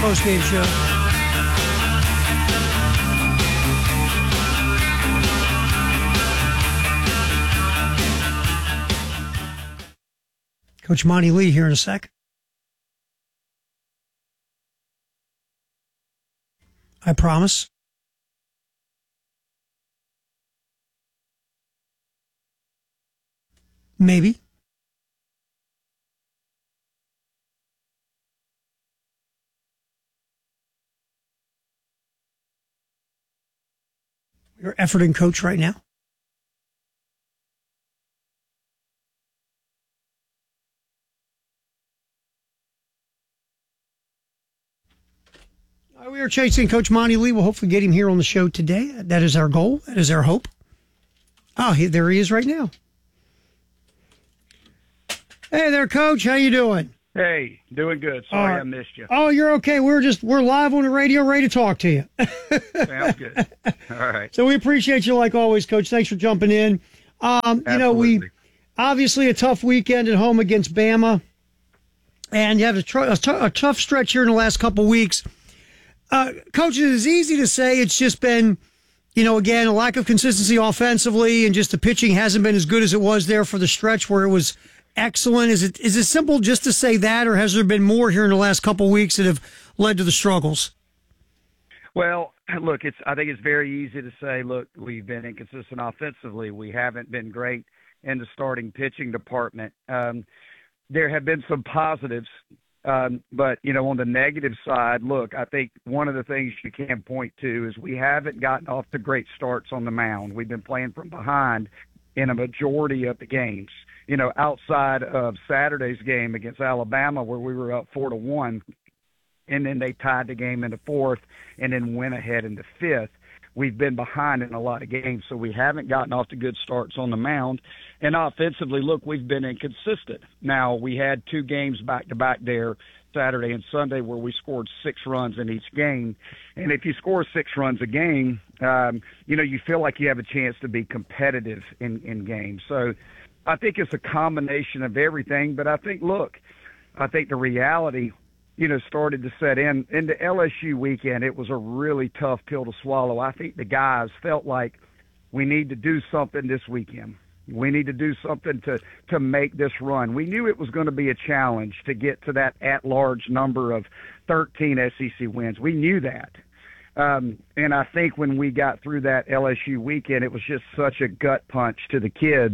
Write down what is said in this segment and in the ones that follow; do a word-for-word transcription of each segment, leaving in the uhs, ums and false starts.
Post-game show. Coach Monty Lee here in a sec. I promise. Maybe. You're efforting coach right now. We are chasing Coach Monty Lee. We'll hopefully get him here on the show today. That is our goal. That is our hope. Oh, he, there he is right now. Hey there, Coach. How you doing? Hey, doing good. Sorry uh, I missed you. Oh, you're okay. We're just we're live on the radio, ready to talk to you. Sounds good. All right. So we appreciate you like always, Coach. Thanks for jumping in. Um, you know, we obviously a tough weekend at home against Bama, and you have a, tr- a, t- a tough stretch here in the last couple weeks. Uh, Coach, it is easy to say it's just been, you know, again, a lack of consistency offensively, and just the pitching hasn't been as good as it was there for the stretch where it was excellent. Is it is it simple just to say that, or has there been more here in the last couple of weeks that have led to the struggles? Well, look, it's I think it's very easy to say, look, we've been inconsistent offensively. We haven't been great in the starting pitching department. Um, there have been some positives. Um, but, you know, on the negative side, look, I think one of the things you can point to is we haven't gotten off to great starts on the mound. We've been playing from behind in a majority of the games, you know, outside of Saturday's game against Alabama where we were up four to one, and then they tied the game in the fourth and then went ahead in the fifth. We've been behind in a lot of games, so we haven't gotten off to good starts on the mound. And offensively, look, we've been inconsistent. Now, we had two games back-to-back there, Saturday and Sunday, where we scored six runs in each game. And if you score six runs a game, um, you know, you feel like you have a chance to be competitive in, in games. So I think it's a combination of everything. But I think, look, I think the reality – you know, started to set in. In the L S U weekend, it was a really tough pill to swallow. I think the guys felt like we need to do something this weekend. We need to do something to, to make this run. We knew it was going to be a challenge to get to that at-large number of thirteen S E C wins. We knew that. Um, and I think when we got through that L S U weekend, it was just such a gut punch to the kids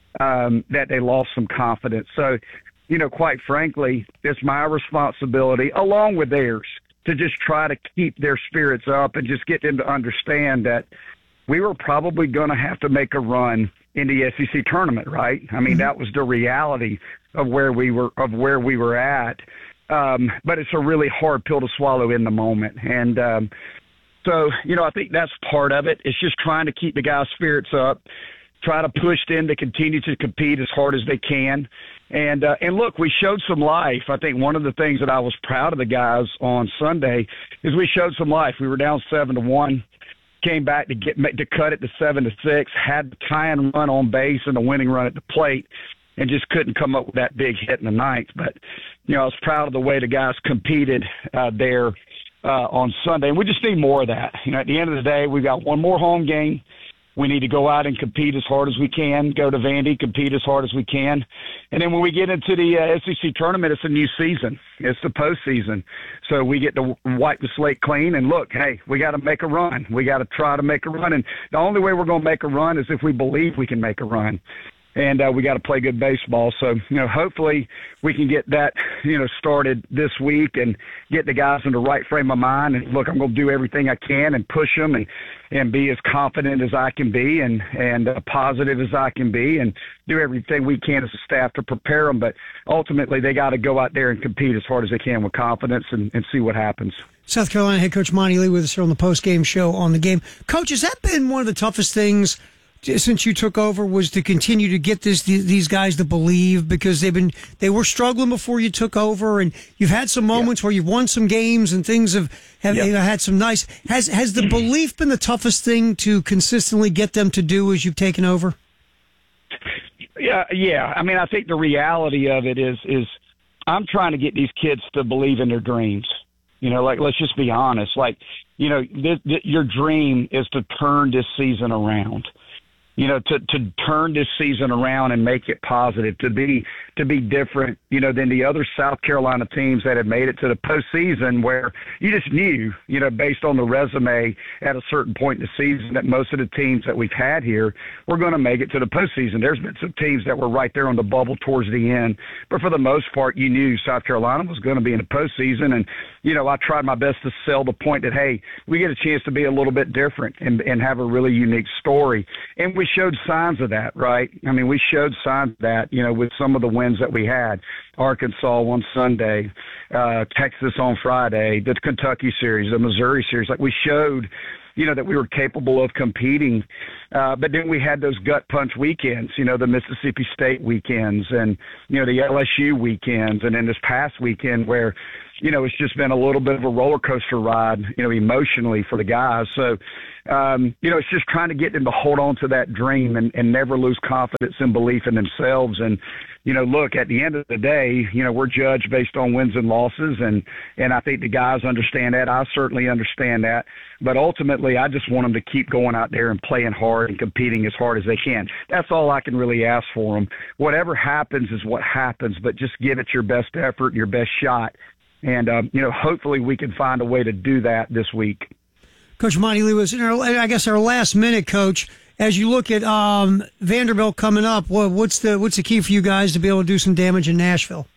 um, that they lost some confidence. So, you know, quite frankly, it's my responsibility, along with theirs, to just try to keep their spirits up and just get them to understand that we were probably going to have to make a run in the S E C tournament, right? I mean, mm-hmm. that was the reality of where we were of where we were at. Um, but it's a really hard pill to swallow in the moment, and um, so you know, I think that's part of it. It's just trying to keep the guys' spirits up, try to push them to continue to compete as hard as they can. And, uh, and look, we showed some life. I think one of the things that I was proud of the guys on Sunday is we showed some life. We were down seven to one, came back to get, to cut it to seven to six, had the tie and run on base and the winning run at the plate, and just couldn't come up with that big hit in the ninth. But, you know, I was proud of the way the guys competed, uh, there, uh, on Sunday. And we just need more of that. You know, at the end of the day, we've got one more home game. We need to go out and compete as hard as we can, go to Vandy, compete as hard as we can. And then when we get into the uh, S E C tournament, it's a new season. It's the postseason. So we get to wipe the slate clean and look, hey, we got to make a run. We got to try to make a run. And the only way we're going to make a run is if we believe we can make a run. And uh, we got to play good baseball. So, you know, hopefully we can get that, you know, started this week and get the guys in the right frame of mind. And, look, I'm going to do everything I can and push them and, and be as confident as I can be and, and uh, positive as I can be and do everything we can as a staff to prepare them. But ultimately they got to go out there and compete as hard as they can with confidence and, and see what happens. South Carolina head coach Monty Lee with us here on the post-game show on the game. Coach, has that been one of the toughest things since you took over, was to continue to get this these guys to believe, because they've been they were struggling before you took over, and you've had some moments yeah. where you've won some games and things have have yeah. you know, had some nice. Has has the belief been the toughest thing to consistently get them to do as you've taken over? Yeah, yeah. I mean, I think the reality of it is is I'm trying to get these kids to believe in their dreams. You know, like, let's just be honest. Like, you know, th- th- your dream is to turn this season around. You know, to, to turn this season around and make it positive, to be to be different, you know, than the other South Carolina teams that have made it to the postseason, where you just knew, you know, based on the resume at a certain point in the season, that most of the teams that we've had here were going to make it to the postseason. There's been some teams that were right there on the bubble towards the end, but for the most part, you knew South Carolina was going to be in the postseason. And, you know, I tried my best to sell the point that, hey, we get a chance to be a little bit different and, and have a really unique story. And we showed signs of that, right? I mean, we showed signs of that, you know, with some of the wins that we had. Arkansas on Sunday, uh, Texas on Friday, the Kentucky series, the Missouri series. Like, we showed, you know, that we were capable of competing. Uh, but then we had those gut punch weekends, you know, the Mississippi State weekends and, you know, the L S U weekends. And then this past weekend where, you know, it's just been a little bit of a roller coaster ride, you know, emotionally for the guys. So, um, you know, it's just trying to get them to hold on to that dream and, and never lose confidence and belief in themselves. And, you know, look, at the end of the day, you know, we're judged based on wins and losses. And, and I think the guys understand that. I certainly understand that. But ultimately, I just want them to keep going out there and playing hard and competing as hard as they can. That's all I can really ask for them. Whatever happens is what happens, but just give it your best effort, your best shot. And, um, you know, hopefully we can find a way to do that this week. Coach Monty Lee was in our, I guess, our last minute, Coach. As you look at um, Vanderbilt coming up, what, what's the what's the key for you guys to be able to do some damage in Nashville?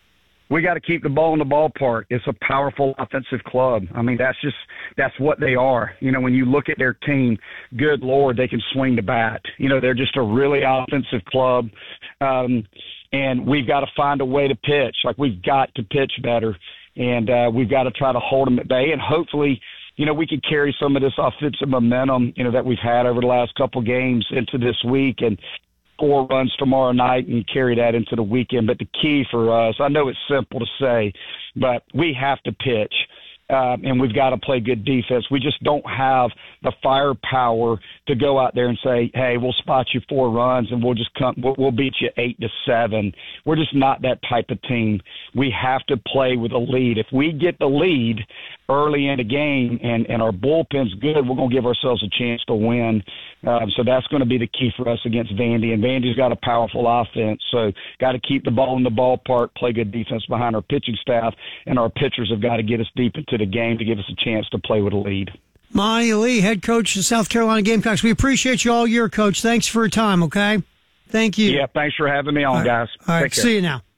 We got to keep the ball in the ballpark. It's a powerful offensive club. I mean, that's just that's what they are. You know, when you look at their team, good Lord, they can swing the bat. You know, they're just a really offensive club. Um, and we've got to find a way to pitch. Like, we've got to pitch better, and uh, we've got to try to hold them at bay. And hopefully, you know, we could carry some of this offensive momentum, you know, that we've had over the last couple games into this week and score runs tomorrow night and carry that into the weekend. But the key for us, I know it's simple to say, but we have to pitch. Um, and we've got to play good defense. We just don't have the firepower to go out there and say, hey, we'll spot you four runs and we'll just come, we'll, we'll beat you eight to seven. We're just not that type of team. We have to play with a lead. If we get the lead early in the game and, and our bullpen's good, we're going to give ourselves a chance to win. Um, so that's going to be the key for us against Vandy. And Vandy's got a powerful offense, so got to keep the ball in the ballpark, play good defense behind our pitching staff, and our pitchers have got to get us deep into the game to give us a chance to play with a lead. Monty Lee, head coach of the South Carolina Gamecocks. We appreciate you all year, Coach. Thanks for your time, okay? Thank you. Yeah, thanks for having me on, all right. guys. All right, Take care. See you now.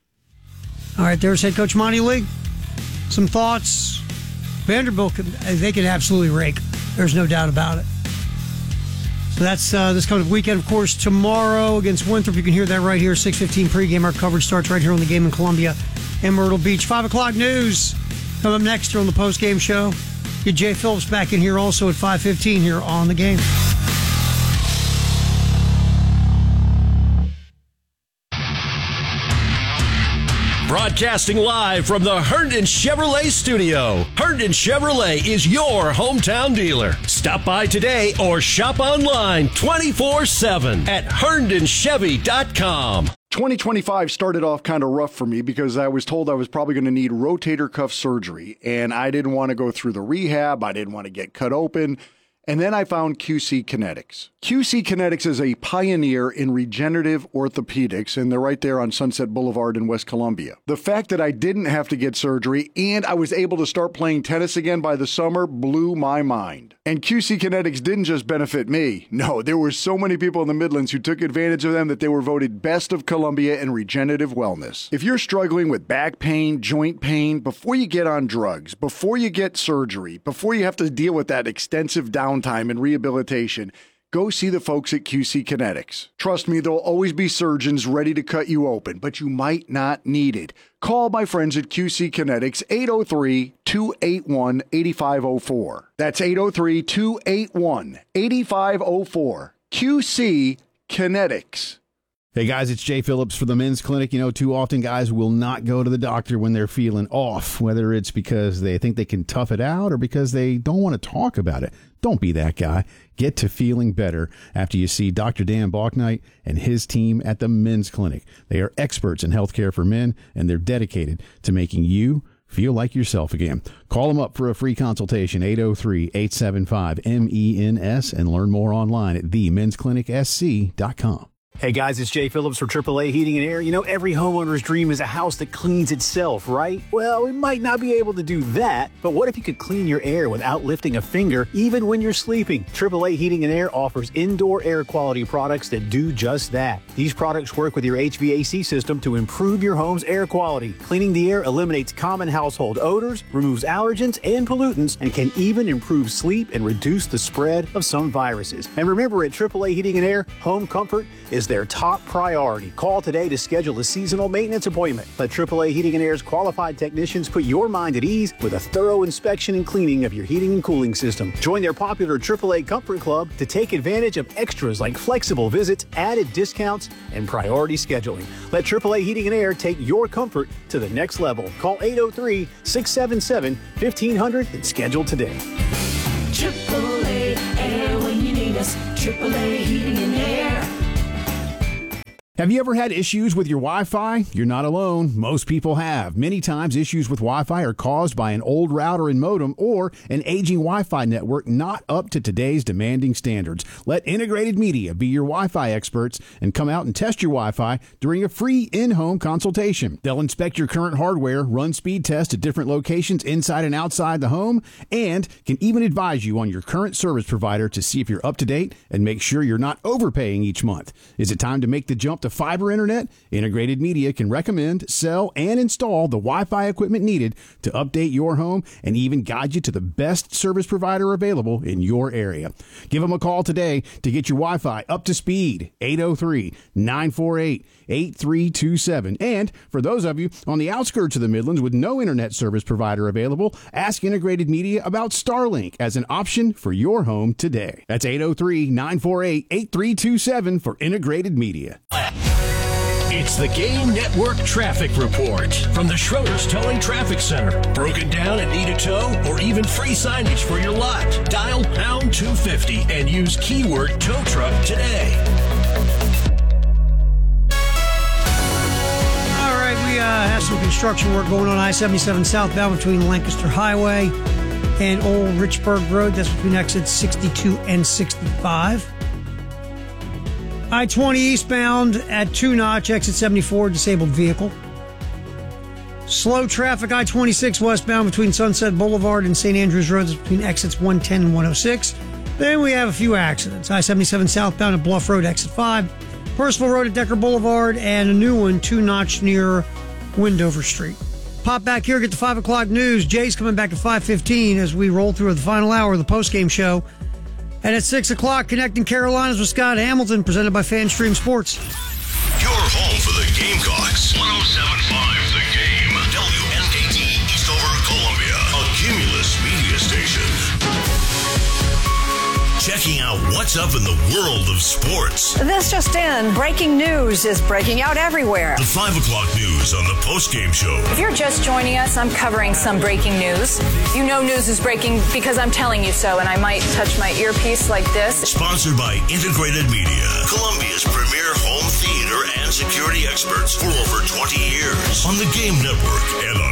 All right, there's head coach Monty Lee. Some thoughts. Vanderbilt, could, they could absolutely rake. There's no doubt about it. So that's uh, this coming weekend, of course, tomorrow against Winthrop. You can hear that right here, six fifteen pregame. Our coverage starts right here on the game in Columbia and Myrtle Beach. five o'clock news coming up next here on the postgame show. Get Jay Phillips back in here also at five fifteen here on the game. Broadcasting live from the Herndon Chevrolet studio. Herndon Chevrolet is your hometown dealer. Stop by today or shop online twenty-four seven at herndon chevy dot com. twenty twenty-five started off kind of rough for me because I was told I was probably going to need rotator cuff surgery, and I didn't want to go through the rehab. I didn't want to get cut open. And then I found Q C Kinetics. Q C Kinetics is a pioneer in regenerative orthopedics, and they're right there on Sunset Boulevard in West Columbia. The fact that I didn't have to get surgery and I was able to start playing tennis again by the summer blew my mind. And Q C Kinetics didn't just benefit me. No, there were so many people in the Midlands who took advantage of them that they were voted Best of Columbia in regenerative wellness. If you're struggling with back pain, joint pain, before you get on drugs, before you get surgery, before you have to deal with that extensive downtime and rehabilitation, go see the folks at Q C Kinetics. Trust me, there'll always be surgeons ready to cut you open, but you might not need it. Call my friends at Q C Kinetics, eight oh three, two eight one, eight five oh four. That's eight oh three, two eight one, eight five oh four. Q C Kinetics. Hey guys, it's Jay Phillips for the Men's Clinic. You know, too often guys will not go to the doctor when they're feeling off, whether it's because they think they can tough it out or because they don't want to talk about it. Don't be that guy. Get to feeling better after you see Doctor Dan Balknight and his team at the Men's Clinic. They are experts in healthcare for men, and they're dedicated to making you feel like yourself again. Call them up for a free consultation, eight oh three, eight seven five, M E N S, and learn more online at the men's clinic s c dot com. Hey guys, it's Jay Phillips for triple A Heating and Air. You know, every homeowner's dream is a house that cleans itself, right? Well, we might not be able to do that, but what if you could clean your air without lifting a finger, even when you're sleeping? triple A Heating and Air offers indoor air quality products that do just that. These products work with your H V A C system to improve your home's air quality. Cleaning the air eliminates common household odors, removes allergens and pollutants, and can even improve sleep and reduce the spread of some viruses. And remember, at triple A Heating and Air, home comfort is their top priority. Call today to schedule a seasonal maintenance appointment. Let triple A Heating and Air's qualified technicians put your mind at ease with a thorough inspection and cleaning of your heating and cooling system. Join their popular triple A Comfort Club to take advantage of extras like flexible visits, added discounts, and priority scheduling. Let triple A Heating and Air take your comfort to the next level. Call eight oh three, six seven seven, fifteen hundred and schedule today. triple A Air when you need us. triple A Heating and Air. Have you ever had issues with your Wi-Fi? You're not alone. Most people have. Many times, issues with Wi-Fi are caused by an old router and modem or an aging Wi-Fi network not up to today's demanding standards. Let Integrated Media be your Wi-Fi experts and come out and test your Wi-Fi during a free in-home consultation. They'll inspect your current hardware, run speed tests at different locations inside and outside the home, and can even advise you on your current service provider to see if you're up to date and make sure you're not overpaying each month. Is it time to make the jump to fiber internet? Integrated Media can recommend, sell, and install the Wi-Fi equipment needed to update your home and even guide you to the best service provider available in your area. Give them a call today to get your Wi-Fi up to speed. eight oh three, nine four eight, eight three two seven. And for those of you on the outskirts of the Midlands with no internet service provider available, ask Integrated Media about Starlink as an option for your home today. That's eight oh three, nine four eight, eight three two seven for Integrated Media. It's the Game Network Traffic Report from the Schroeder's Towing Traffic Center. Broken down and need a tow or even free signage for your lot? Dial pound two fifty and use keyword tow truck today. All right, we uh, have some construction work going on I seventy-seven southbound between Lancaster Highway and Old Richburg Road. That's between exits sixty-two and sixty-five. I twenty eastbound at Two Notch, exit seventy-four, disabled vehicle. Slow traffic I twenty-six westbound between Sunset Boulevard and Saint Andrews Road between exits one ten and one oh six. Then we have a few accidents. I seventy-seven southbound at Bluff Road, exit five. Percival Road at Decker Boulevard, and a new one, Two Notch near Windover Street. Pop back here, get the five o'clock news. Jay's coming back at five fifteen as we roll through the final hour of the postgame show. And at six o'clock, Connecting Carolinas with Scott Hamilton, presented by FanStream Sports. Your home for the Gamecocks. one oh seven point five The Game. W N K T, Eastover, Columbia. A Cumulus media station. Checking out what's up in the world of sports. This just in. Breaking news is breaking out everywhere. The five o'clock news on the postgame show. If you're just joining us, I'm covering some breaking news. You know news is breaking because I'm telling you so, and I might touch my earpiece like this. Sponsored by Integrated Media, Columbia's premier home theater and security experts for over twenty years on the Game Network and on